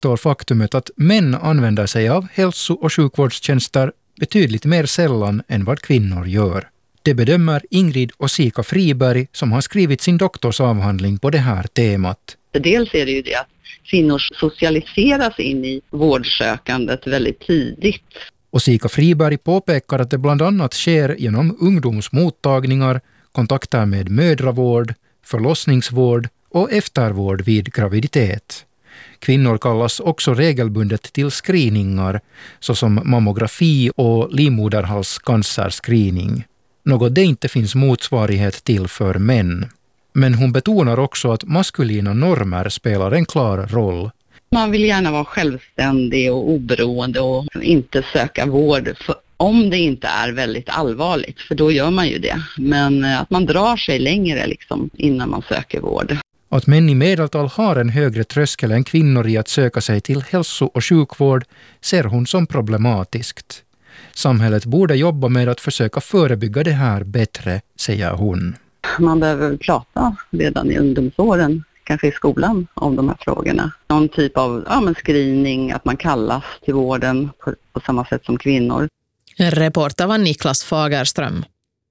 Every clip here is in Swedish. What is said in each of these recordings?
står faktumet att män använder sig av hälso- och sjukvårdstjänster betydligt mer sällan än vad kvinnor gör. Det bedömer Ingrid Osika Friberg som har skrivit sin doktorsavhandling på det här temat. Dels är det ju det att kvinnor socialiseras in i vårdsökandet väldigt tidigt. Osika Friberg påpekar att det bland annat sker genom ungdomsmottagningar, kontakter med mödravård, förlossningsvård och eftervård vid graviditet. Kvinnor kallas också regelbundet till screeningar såsom mammografi och livmoderhalscancerscreening. Något det inte finns motsvarighet till för män. Men hon betonar också att maskulina normer spelar en klar roll. Man vill gärna vara självständig och oberoende och inte söka vård om det inte är väldigt allvarligt, för då gör man ju det. Men att man drar sig längre innan man söker vård. Att män i medeltal har en högre tröskel än kvinnor i att söka sig till hälso- och sjukvård ser hon som problematiskt. Samhället borde jobba med att försöka förebygga det här bättre, säger hon. Man behöver prata redan i ungdomsåren, kanske i skolan, om de här frågorna. Någon typ av screening, att man kallas till vården på samma sätt som kvinnor. En reporter var Niklas Fagerström.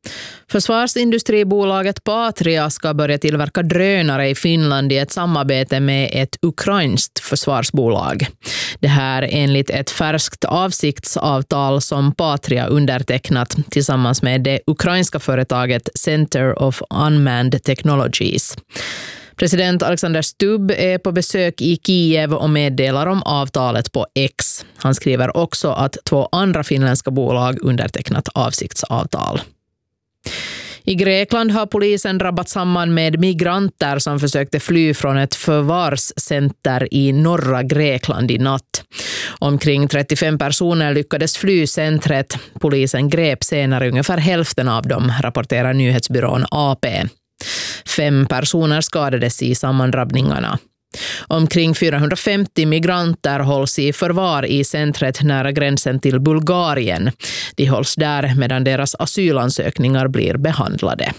Försvarsindustribolaget Patria ska börja tillverka drönare i Finland i ett samarbete med ett ukrainskt försvarsbolag. Det här enligt ett färskt avsiktsavtal som Patria undertecknat tillsammans med det ukrainska företaget Center of Unmanned Technologies. President Alexander Stubb är på besök i Kiev och meddelar om avtalet på X. Han skriver också att 2 andra finländska bolag undertecknat avsiktsavtal. I Grekland har polisen drabbat samman med migranter som försökte fly från ett förvarscenter i norra Grekland i natt. Omkring 35 personer lyckades fly centret. Polisen grep senare ungefär hälften av dem, rapporterar nyhetsbyrån AP. 5 personer skadades i sammandrabbningarna. Omkring 450 migranter hålls i förvar i centret nära gränsen till Bulgarien. De hålls där medan deras asylansökningar blir behandlade.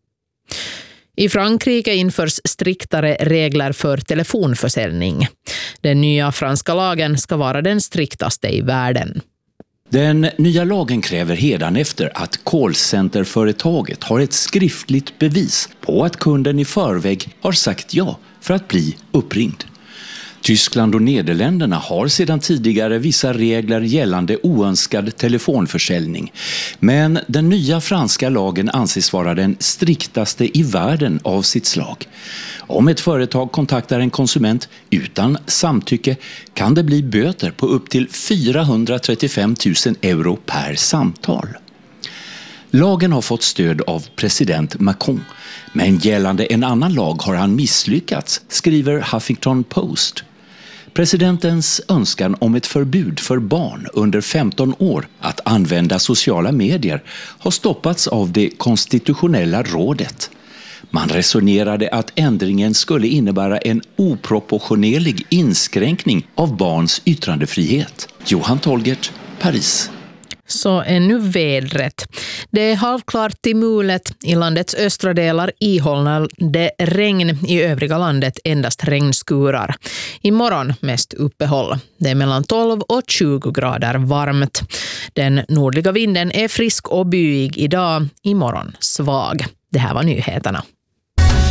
I Frankrike införs striktare regler för telefonförsäljning. Den nya franska lagen ska vara den striktaste i världen. Den nya lagen kräver hädanefter att callcenterföretaget har ett skriftligt bevis på att kunden i förväg har sagt ja för att bli uppringd. Tyskland och Nederländerna har sedan tidigare vissa regler gällande oönskad telefonförsäljning. Men den nya franska lagen anses vara den striktaste i världen av sitt slag. Om ett företag kontaktar en konsument utan samtycke kan det bli böter på upp till 435 000 euro per samtal. Lagen har fått stöd av president Macron, men gällande en annan lag har han misslyckats, skriver Huffington Post. Presidentens önskan om ett förbud för barn under 15 år att använda sociala medier har stoppats av det konstitutionella rådet. Man resonerade att ändringen skulle innebära en oproportionerlig inskränkning av barns yttrandefrihet. Johan Tolgert, Paris. Så ännu vädret. Det är halvklart till mulet. I landets östra delar ihållande regn, i övriga landet endast regnskurar. Imorgon mest uppehåll. Det är mellan 12 och 20 grader varmt. Den nordliga vinden är frisk och byig idag, imorgon svag. Det här var nyheterna.